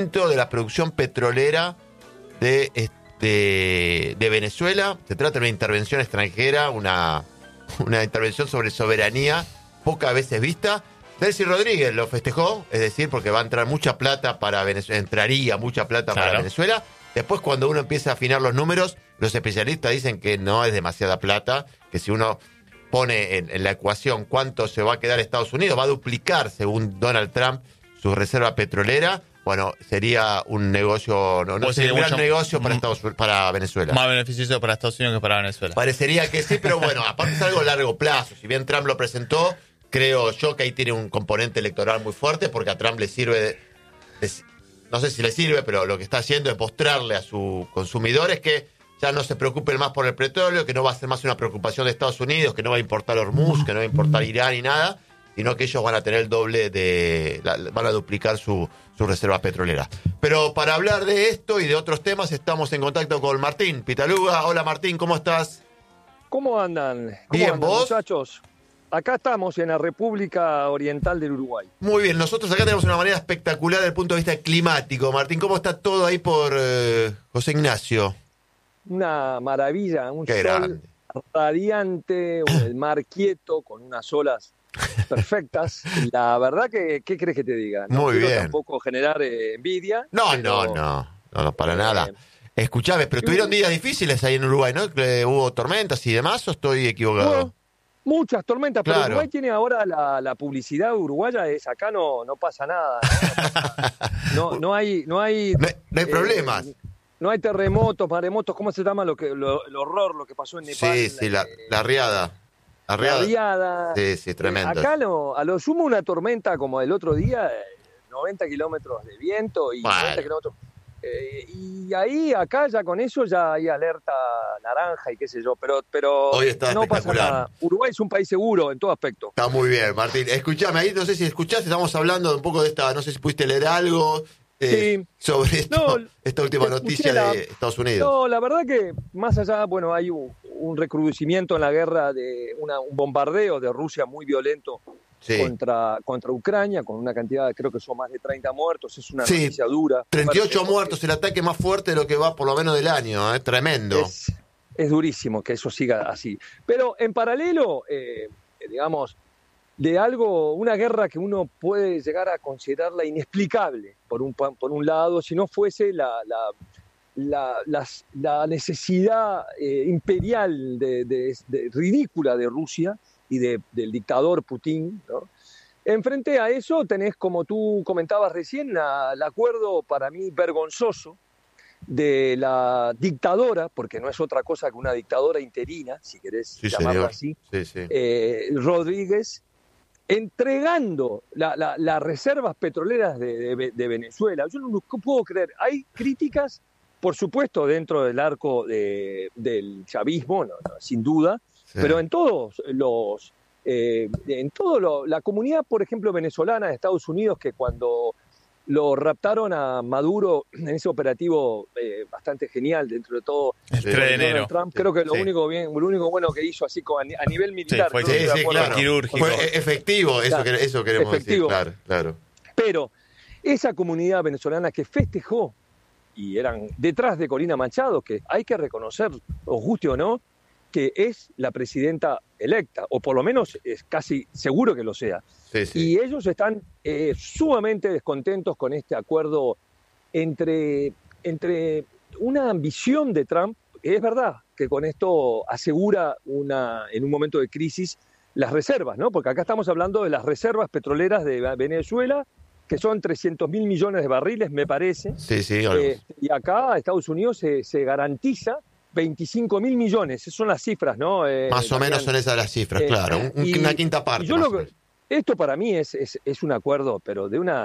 de la producción petrolera de Venezuela. Se trata de una intervención extranjera, una intervención sobre soberanía pocas veces vista. Delcy Rodríguez lo festejó, es decir, porque va a entrar mucha plata para Venezuela, entraría mucha plata para Venezuela. Después, cuando uno empieza a afinar los números, los especialistas dicen que no es demasiada plata, que si uno pone en la ecuación cuánto se va a quedar Estados Unidos, va a duplicar, según Donald Trump, su reserva petrolera. Bueno, sería un negocio, no sería un gran negocio para Venezuela. Más beneficioso para Estados Unidos que para Venezuela. Parecería que sí, pero bueno, aparte es algo a largo plazo. Si bien Trump lo presentó, creo yo que ahí tiene un componente electoral muy fuerte, porque a Trump le sirve, no sé si le sirve, pero lo que está haciendo es mostrarle a sus consumidores que ya no se preocupen más por el petróleo, que no va a ser más una preocupación de Estados Unidos, que no va a importar Hormuz, que no va a importar Irán y nada, sino que ellos van a tener el doble van a duplicar su reserva petrolera. Pero para hablar de esto y de otros temas estamos en contacto con Martín Pitaluga. Hola Martín, ¿cómo estás? ¿Cómo andan? Bien, ¿vos? Muchachos? Acá estamos en la República Oriental del Uruguay. Muy bien, nosotros acá tenemos una manera espectacular desde el punto de vista climático. Martín, ¿cómo está todo ahí por José Ignacio? Una maravilla, un Qué sol grande. radiante, el mar quieto, con unas olas perfectas. La verdad que, ¿qué crees que te diga? No Muy quiero bien. tampoco generar envidia. No, pero, no, para nada. Escuchame, pero tuvieron días difíciles ahí en Uruguay, ¿no? ¿Hubo tormentas y demás o estoy equivocado? Bueno, muchas tormentas, pero Claro. Uruguay tiene ahora la publicidad uruguaya, es acá no pasa nada. No hay No hay problemas. No hay terremotos, maremotos, ¿cómo se llama el horror, lo que pasó en Nepal? Sí, la riada. La riada. Sí, tremendo. Acá a lo sumo una tormenta como el otro día, 90 kilómetros de viento y 90 kilómetros. Y ahí, acá ya con eso ya hay alerta naranja y qué sé yo, pero Hoy está no pasa espectacular. nada. Uruguay es un país seguro en todo aspecto. Está muy bien, Martín. Escuchame, ahí no sé si escuchaste, estamos hablando un poco de esta, no sé si pudiste leer algo Sí. sobre esto, No, esta última escuché noticia de Estados Unidos. No, la verdad que más allá, bueno, hay un recrudecimiento en la guerra de un bombardeo de Rusia muy violento Sí. contra Ucrania, con una cantidad, creo que son más de 30 muertos, es una Sí, noticia dura. 38 Fuerte, muertos, el ataque más fuerte de lo que va por lo menos del año, tremendo. Es durísimo que eso siga así. Pero en paralelo, digamos, de algo, una guerra que uno puede llegar a considerarla inexplicable, por un lado, si no fuese la necesidad imperial de ridícula de Rusia y del dictador Putin, ¿no? Enfrente a eso tenés, como tú comentabas recién, el acuerdo para mí vergonzoso de la dictadora, porque no es otra cosa que una dictadora interina, si querés llamarla así, Rodríguez, entregando las reservas petroleras de Venezuela. Yo no puedo creer. Hay críticas, por supuesto, dentro del arco del chavismo, sin duda, pero en todos la comunidad, por ejemplo, venezolana de Estados Unidos, que cuando lo raptaron a Maduro en ese operativo bastante genial dentro de todo, el 3 de enero. Trump, creo que lo único bueno que hizo así a nivel militar, fue claro, quirúrgico, fue efectivo, eso queremos efectivo. decir, claro. Pero esa comunidad venezolana que festejó y eran detrás de Corina Machado, que hay que reconocer, os guste o no, que es la presidenta electa, o por lo menos es casi seguro que lo sea. Y ellos están sumamente descontentos con este acuerdo entre una ambición de Trump. Es verdad que con esto asegura en un momento de crisis las reservas, ¿no? Porque acá estamos hablando de las reservas petroleras de Venezuela, que son 300.000 millones de barriles, me parece. Y acá Estados Unidos se garantiza 25.000 millones, esas son las cifras, ¿no? Más o menos son esas las cifras, claro, una quinta parte. Esto para mí es un acuerdo, pero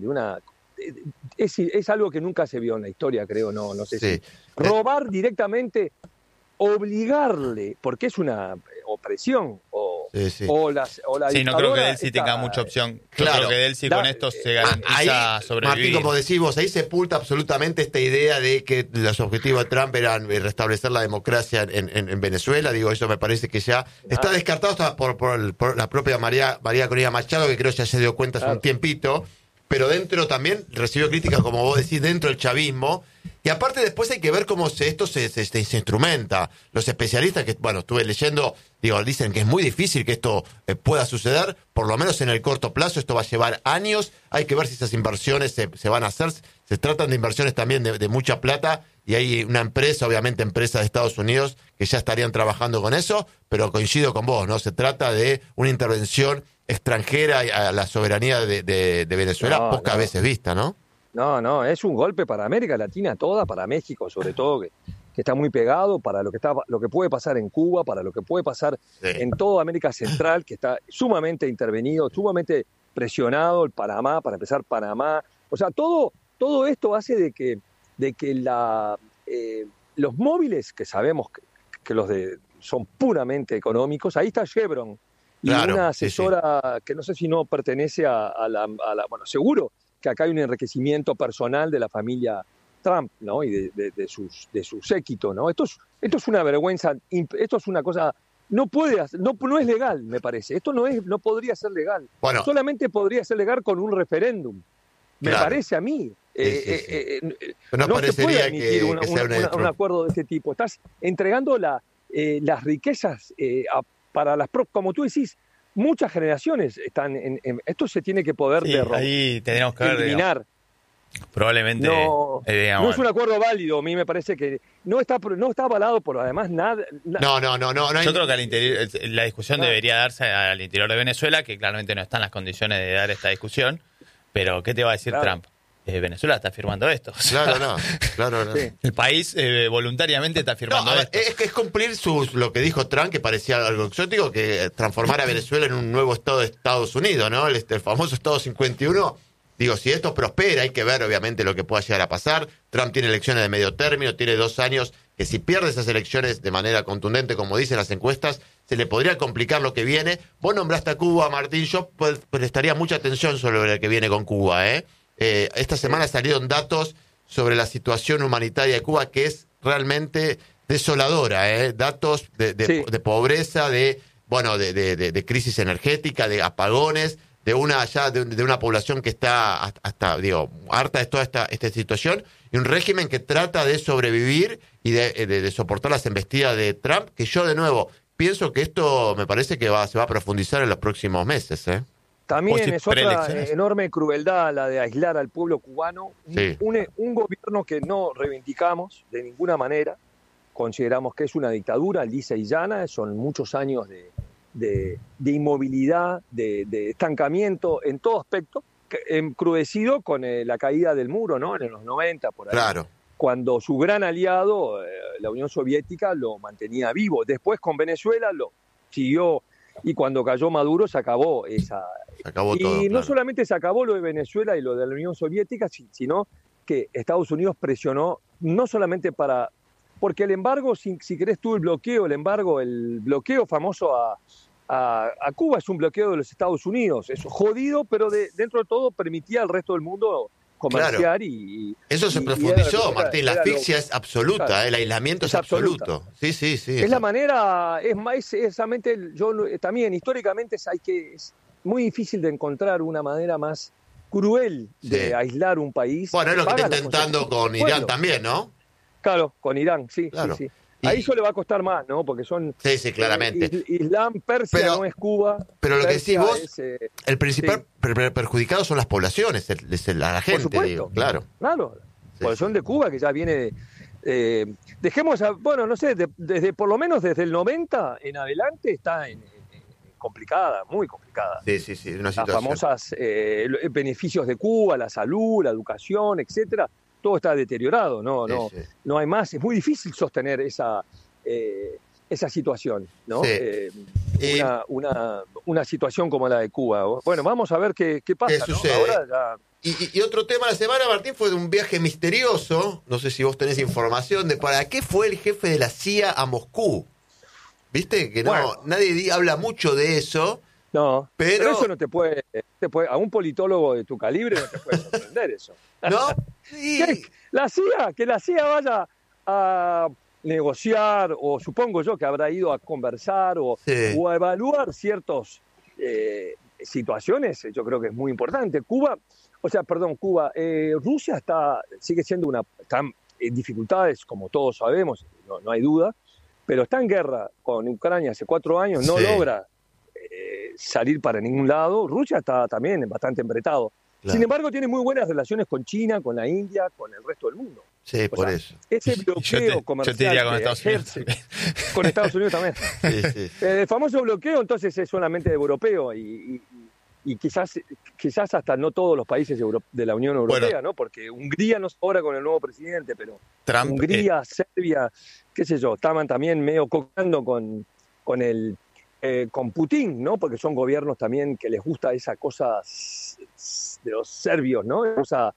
es algo que nunca se vio en la historia, creo, no sé si. Robar directamente, obligarle, porque es una opresión, o la no creo que Delcy tenga mucha opción. Claro, creo que Delcy con esto se garantiza sobrevivir. Martín, como decimos, ahí sepulta absolutamente esta idea de que los objetivos de Trump eran restablecer la democracia en Venezuela. Digo, eso me parece que ya está descartado hasta por la propia María Corina Machado, que creo que ya se dio cuenta hace un tiempito. pero dentro también recibió críticas, como vos decís, dentro del chavismo. Y aparte después hay que ver cómo esto se instrumenta. Los especialistas que, bueno, estuve leyendo, dicen que es muy difícil que esto pueda suceder, por lo menos en el corto plazo. Esto va a llevar años. Hay que ver si esas inversiones se van a hacer. Se tratan de inversiones también de mucha plata, y hay una empresa, obviamente empresas de Estados Unidos, que ya estarían trabajando con eso, pero coincido con vos, ¿no? Se trata de una intervención extranjera a la soberanía de Venezuela, pocas veces vista, ¿no? No, es un golpe para América Latina toda, para México sobre todo, que está muy pegado, para lo que puede pasar en Cuba, para lo que puede pasar en toda América Central, que está sumamente intervenido, sumamente presionado, el Panamá, para empezar Panamá. O sea, todo esto hace de que los móviles, que sabemos que son puramente económicos, ahí está Chevron, y una asesora que no sé si no pertenece a la bueno, seguro que acá hay un enriquecimiento personal de la familia Trump, ¿no? Y de su séquito, ¿no? Esto es una vergüenza, esto es una cosa, no es legal, me parece. Esto no podría ser legal. Bueno, solamente podría ser legal con un referéndum. Me parece a mí. No se puede admitir que sea un acuerdo de este tipo. Estás entregando las riquezas para como tú decís, muchas generaciones están esto se tiene que poder ahí tendríamos que eliminar. Probablemente no es un acuerdo válido. A mí me parece que no está avalado por además nada. No. Yo creo que al interior la discusión debería darse al interior de Venezuela, que claramente no están las condiciones de dar esta discusión. Pero ¿qué te va a decir Trump? Venezuela está firmando esto. O sea, Claro, no. Sí. El país voluntariamente está firmando esto. Es cumplir lo que dijo Trump, que parecía algo exótico, que transformar a Venezuela en un nuevo estado de Estados Unidos, ¿no? El famoso Estado 51. Si esto prospera, hay que ver obviamente lo que pueda llegar a pasar. Trump tiene elecciones de medio término, tiene 2 años, que si pierde esas elecciones de manera contundente, como dicen las encuestas, se le podría complicar lo que viene. Vos nombraste a Cuba, Martín, yo prestaría mucha atención sobre lo que viene con Cuba, Esta semana salieron datos sobre la situación humanitaria de Cuba, que es realmente desoladora, datos de pobreza, de crisis energética, de apagones, de una población que está harta de toda esta situación, y un régimen que trata de sobrevivir y de soportar las embestidas de Trump, que yo de nuevo pienso que esto me parece que se va a profundizar en los próximos meses, También es otra enorme crueldad la de aislar al pueblo cubano, un gobierno que no reivindicamos de ninguna manera, consideramos que es una dictadura lisa y llana, son muchos años de inmovilidad, de estancamiento en todo aspecto, encrudecido con la caída del muro, ¿no? En los 90, por ahí. Claro. Cuando su gran aliado, la Unión Soviética, lo mantenía vivo. Después con Venezuela lo siguió, y cuando cayó Maduro se acabó todo. Y no solamente se acabó lo de Venezuela y lo de la Unión Soviética, sino que Estados Unidos presionó no solamente porque el embargo, si querés tú el bloqueo famoso a Cuba es un bloqueo de los Estados Unidos, es jodido, pero dentro de todo permitía al resto del mundo comerciar. Claro. Eso se profundizó, Martín, la asfixia es absoluta, claro, el aislamiento es absoluto. Sí. Es la manera, también históricamente es muy difícil de encontrar una manera más cruel de aislar un país. Bueno, es lo que está intentando con Irán también, ¿no? Claro, con Irán, sí. Ahí eso le va a costar más, ¿no? Porque son... Sí, claramente. Islam, Persia no es Cuba. Pero lo que decís vos, el principal perjudicado son las poblaciones, la gente, por supuesto, claro. Población de Cuba que ya viene... desde por lo menos desde el 90 en adelante está complicada, muy complicada. Sí, una situación. Las famosas beneficios de Cuba, la salud, la educación, etcétera, todo está deteriorado, no hay más, es muy difícil sostener esa situación, ¿no? Una situación como la de Cuba. Bueno, vamos a ver qué pasa, ¿qué sucede? Ahora Y otro tema de la semana, Martín, fue de un viaje misterioso, no sé si vos tenés información, de para qué fue el jefe de la CIA a Moscú. ¿Viste? Que nadie habla mucho de eso. No, pero eso no te puede, a un politólogo de tu calibre no te puede sorprender eso. ¿No? Sí. Que la CIA vaya a negociar, o supongo yo que habrá ido a conversar o a evaluar ciertas situaciones, yo creo que es muy importante. Cuba, Cuba, Rusia sigue siendo está en dificultades, como todos sabemos, no hay duda, pero está en guerra con Ucrania hace 4 años, no logra salir para ningún lado. Rusia está también bastante embretado. Claro. Sin embargo, tiene muy buenas relaciones con China, con la India, con el resto del mundo. Sí, por eso. Ese bloqueo comercial yo te diría con Estados Unidos. Con Estados Unidos también. Sí. El famoso bloqueo, entonces, es solamente europeo y quizás hasta no todos los países de la Unión Europea, ¿no? Porque Hungría no está ahora con el nuevo presidente, pero Trump, Hungría, Serbia, qué sé yo, estaban también medio coqueando con Putin, ¿no? Porque son gobiernos también que les gusta esa cosa de los serbios, ¿no? Esa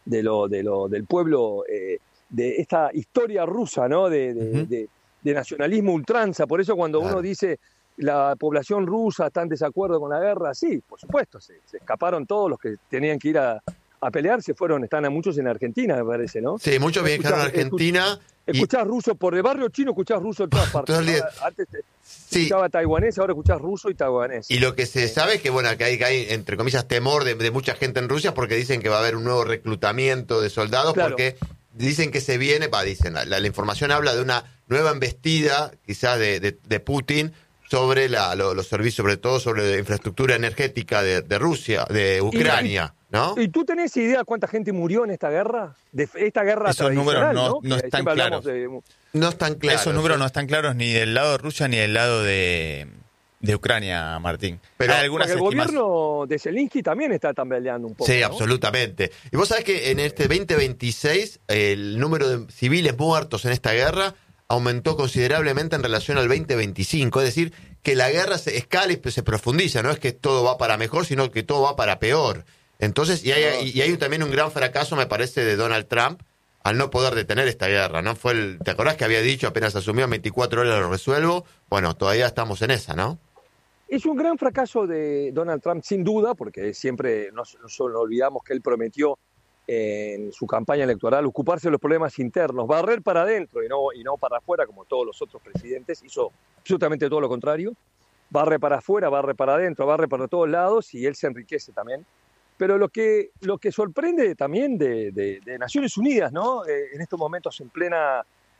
del pueblo, de esta historia rusa, ¿no? De nacionalismo ultranza. Por eso cuando uno dice la población rusa está en desacuerdo con la guerra, sí, por supuesto, se escaparon todos los que tenían que ir a pelear, están a muchos en Argentina, me parece, ¿no? Sí, muchos viajaron a Argentina. Escuchás ruso por el barrio chino, escuchás ruso en todas partes. Antes escuchaba taiwanés, ahora escuchás ruso y taiwanés. Y lo que se sabe es que, bueno, que hay entre comillas, temor de mucha gente en Rusia porque dicen que va a haber un nuevo reclutamiento de soldados, porque dicen que se viene, la información habla de una nueva embestida, quizás de Putin, sobre los servicios, sobre todo sobre la infraestructura energética de Rusia, de Ucrania, ¿no? ¿Y tú tenés idea cuánta gente murió en esta guerra? De esta guerra esos números no están claros. No están claros. Esos números no están claros ni del lado de Rusia ni del lado de Ucrania, Martín. Pero el gobierno de Zelensky también está tambaleando un poco. Sí, ¿no? Absolutamente. Y vos sabés que en este 2026 el número de civiles muertos en esta guerra aumentó considerablemente en relación al 2025. Es decir, que la guerra se escala y se profundiza. No es que todo va para mejor, sino que todo va para peor. Entonces, y hay también un gran fracaso, me parece, de Donald Trump al no poder detener esta guerra, ¿no? ¿Te acordás que había dicho apenas asumió en 24 horas lo resuelvo? Bueno, todavía estamos en esa, ¿no? Es un gran fracaso de Donald Trump, sin duda, porque siempre no olvidamos que él prometió en su campaña electoral ocuparse de los problemas internos, barrer para adentro y no para afuera, como todos los otros presidentes. Hizo absolutamente todo lo contrario. Barre para afuera, barre para adentro, barre para todos lados y él se enriquece también. Pero lo que sorprende también de Naciones Unidas, ¿no? En estos momentos en plena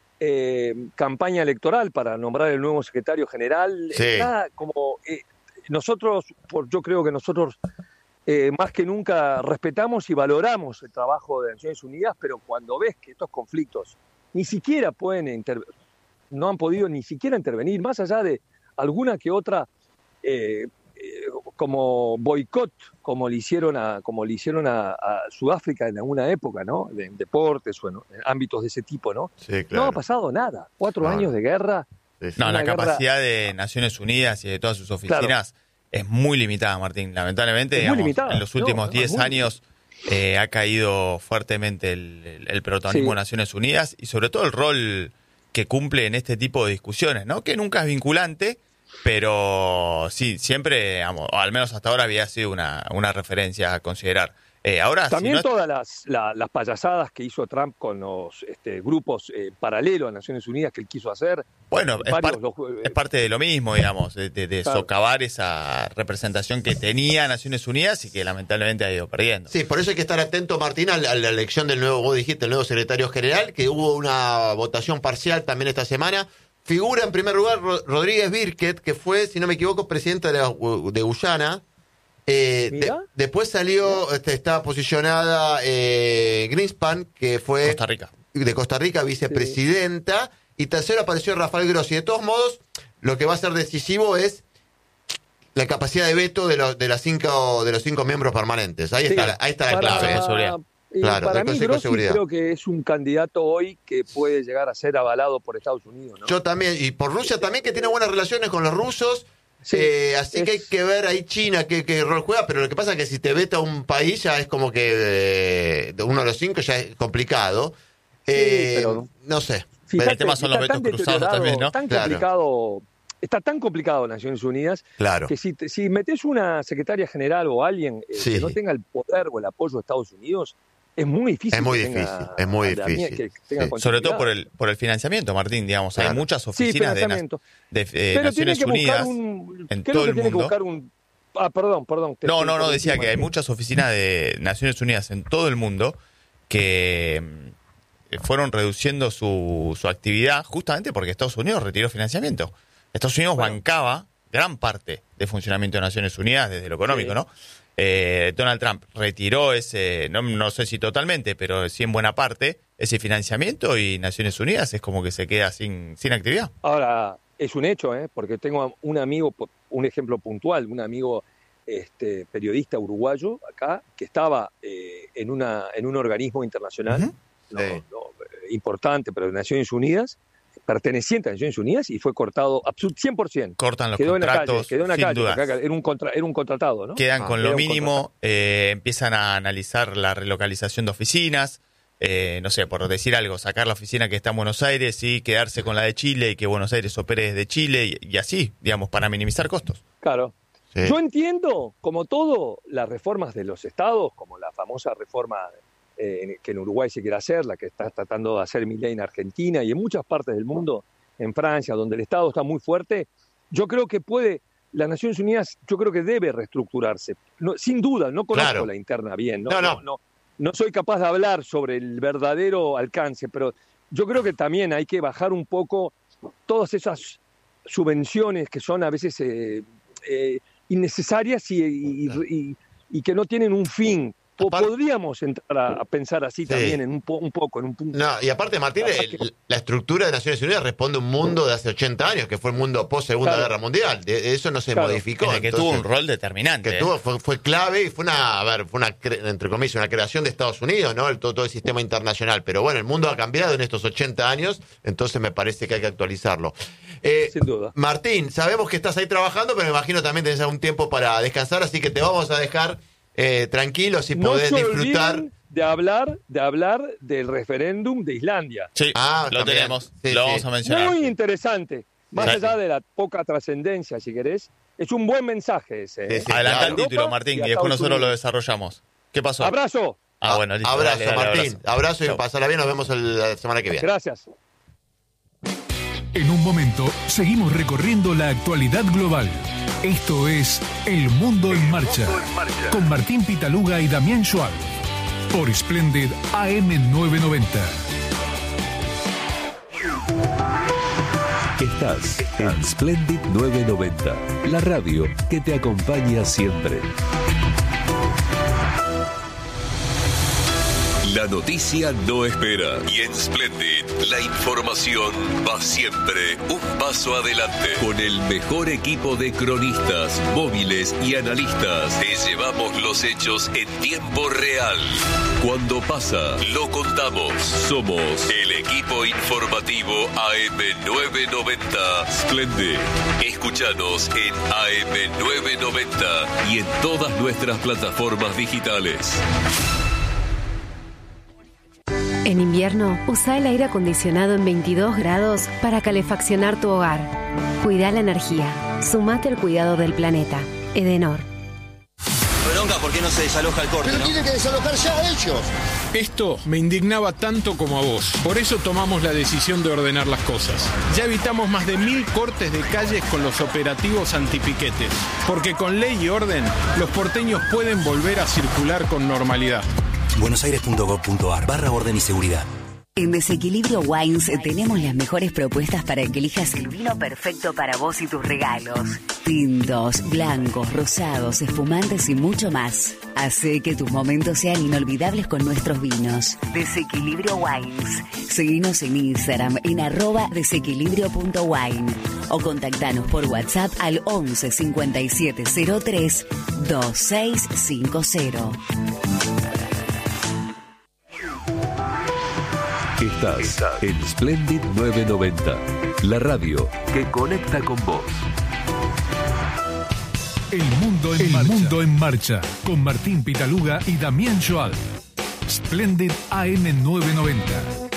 campaña electoral para nombrar el nuevo secretario general, yo creo que nosotros más que nunca respetamos y valoramos el trabajo de Naciones Unidas, pero cuando ves que estos conflictos ni siquiera no han podido ni siquiera intervenir, más allá de alguna que otra como boicot, como le hicieron a Sudáfrica en alguna época, ¿no? En deportes o en ámbitos de ese tipo, ¿no? Sí, claro. No ha pasado nada. 4 años de guerra. No, la capacidad de Naciones Unidas y de todas sus oficinas es muy limitada, Martín. Lamentablemente, digamos, en los últimos 10 años ha caído fuertemente el protagonismo de Naciones Unidas y sobre todo el rol que cumple en este tipo de discusiones, ¿no? Que nunca es vinculante, pero sí, siempre, digamos, o al menos hasta ahora había sido una referencia a considerar. Ahora también si no todas las payasadas que hizo Trump con los grupos paralelos a Naciones Unidas que él quiso hacer. Bueno, es parte de lo mismo, digamos, de socavar esa representación que tenía Naciones Unidas y que lamentablemente ha ido perdiendo. Sí, por eso hay que estar atento, Martín, a la elección del nuevo, vos dijiste, el nuevo secretario general, que hubo una votación parcial también esta semana. Figura en primer lugar Rodríguez Birket, que fue, si no me equivoco, presidenta de Guyana. Después salió, estaba posicionada Greenspan, que fue de Costa Rica, vicepresidenta, y tercero apareció Rafael Grossi. De todos modos, lo que va a ser decisivo es la capacidad de veto de los 5 miembros permanentes. Ahí está la clave. Para mí Grossi creo que es un candidato hoy que puede llegar a ser avalado por Estados Unidos, ¿no? Yo también, y por Rusia también, que tiene buenas relaciones con los rusos. Así que hay que ver ahí China qué rol juega, pero lo que pasa es que si te veta un país ya es como que uno de los 5 ya es complicado. Pero no sé. Fíjate, el tema son los vetos cruzados también, ¿no? Está tan complicado Naciones Unidas que si metes una secretaria general o alguien que no tenga el poder o el apoyo de Estados Unidos, es muy difícil. Es muy difícil. Sobre todo por el financiamiento, Martín, digamos. Hay muchas oficinas de Naciones Unidas en todo el mundo. Perdón. No, decía que hay muchas oficinas de Naciones Unidas en todo el mundo que fueron reduciendo su actividad justamente porque Estados Unidos retiró financiamiento. Estados Unidos bancaba gran parte del funcionamiento de Naciones Unidas desde lo económico, ¿no? Donald Trump retiró ese, no sé si totalmente, pero sí en buena parte, ese financiamiento y Naciones Unidas es como que se queda sin actividad. Ahora, es un hecho, porque tengo un amigo, un ejemplo puntual, un amigo periodista uruguayo acá, que estaba en un organismo internacional importante, pero de Naciones Unidas, perteneciente a Naciones Unidas, y fue cortado 100%. Cortan los contratos, quedó en la calle, era un contratado, ¿no? Quedan con lo mínimo, empiezan a analizar la relocalización de oficinas, no sé, por decir algo, sacar la oficina que está en Buenos Aires y quedarse con la de Chile y que Buenos Aires opere desde Chile y así, digamos, para minimizar costos. Claro. Sí. Yo entiendo, como todo, las reformas de los estados, como la famosa reforma que en Uruguay se quiere hacer, la que está tratando de hacer Milei en Argentina y en muchas partes del mundo, en Francia, donde el Estado está muy fuerte. Yo creo que las Naciones Unidas, yo creo que debe reestructurarse. No, sin duda, no conozco la interna bien, no soy capaz de hablar sobre el verdadero alcance, pero yo creo que también hay que bajar un poco todas esas subvenciones que son a veces innecesarias y que no tienen un fin. Podríamos entrar a pensar así también en un poco. No, y aparte, Martín, la estructura de Naciones Unidas responde a un mundo de hace 80 años, que fue el mundo post-Segunda Guerra Mundial. Eso no se modificó. Que tuvo un rol determinante. Que fue clave y fue entre comillas, una creación de Estados Unidos, ¿no? Todo el sistema internacional. Pero bueno, el mundo ha cambiado en estos 80 años, entonces me parece que hay que actualizarlo. Sin duda. Martín, sabemos que estás ahí trabajando, pero me imagino también tenés algún tiempo para descansar, así que te vamos a dejar tranquilos y podés disfrutar de hablar del referéndum de Islandia. Sí, lo tenemos, lo vamos a mencionar. Muy interesante, más allá de la poca trascendencia, si querés, es un buen mensaje ese. Adelantá el título, Martín, y después nosotros lo desarrollamos. ¿Qué pasó? Abrazo. Bueno, listo. Abrazo, dale, Martín. Abrazo y pasala bien, nos vemos la semana que viene. Gracias. En un momento, seguimos recorriendo la actualidad global. Esto es El Mundo en Marcha, con Martín Pitaluga y Damián Schwab, por Splendid AM990. Estás en Splendid 990, la radio que te acompaña siempre. La noticia no espera y en Splendid la información va siempre un paso adelante. Con el mejor equipo de cronistas, móviles y analistas, te llevamos los hechos en tiempo real. Cuando pasa, lo contamos. Somos el equipo informativo AM990 Splendid. Escúchanos en AM990 y en todas nuestras plataformas digitales. En invierno, usa el aire acondicionado en 22 grados para calefaccionar tu hogar. Cuida la energía. Sumate al cuidado del planeta. Edenor. Bronca, ¿por qué no se desaloja el corte? Pero tienen que desalojar ya ellos. Esto me indignaba tanto como a vos. Por eso tomamos la decisión de ordenar las cosas. Ya evitamos más de 1000 cortes de calles con los operativos antipiquetes. Porque con ley y orden, los porteños pueden volver a circular con normalidad. buenosaires.gov.ar/orden y seguridad. En Desequilibrio Wines tenemos las mejores propuestas para que elijas el vino perfecto para vos y tus regalos. Tintos, blancos, rosados, espumantes y mucho más. Hace que tus momentos sean inolvidables con nuestros vinos. Desequilibrio Wines. Seguinos en Instagram en @desequilibrio.wine o contactanos por WhatsApp al 11 57 03 2650. Estás en Splendid 990, la radio que conecta con vos. El Mundo en Marcha, con Martín Pitaluga y Damián Schwab. Splendid AM990.